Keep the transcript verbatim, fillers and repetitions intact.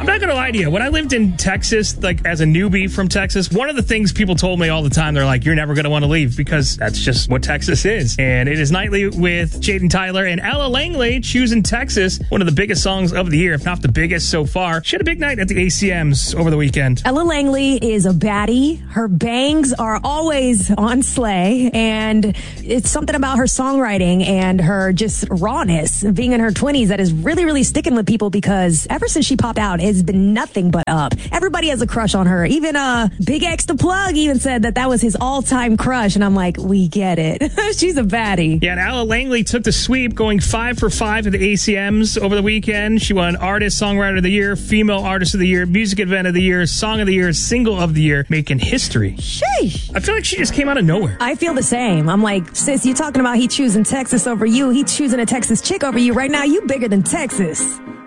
not going to lie to you. When I lived in Texas, like as a newbie from Texas, one of the things people told me all the time, they're like, you're never going to want to leave because that's just what Texas is. And it is Nightly with Jaden Tyler and Ella Langley, Choosing Texas, one of the biggest songs of the year, if not the biggest so far. She had a big night at the A C Ms over the weekend. Ella Langley is a baddie. Her bangs are always on slay, and it's something about her songwriting and her just rawness, being in her twenties, that is really, really sticking with people because ever since she popped out, it's been nothing but up. Everybody has a crush on her. Even uh, Big X the Plug even said that that was his all-time crush, and I'm like, we get it. She's a baddie. Yeah, and Ella Langley took the sweep, going five for five at the A C Ms over the weekend. She won Artist, Songwriter of the Year, Female Artist of the Year, Music Event of the Year, Song of the Year, Single of the Year, making history. Sheesh. I feel like she just came out of nowhere. I feel the same. I'm like, sis, you talking about he choosing Texas over you. He choosing a Texas chick over you. Right now, you bigger than Texas.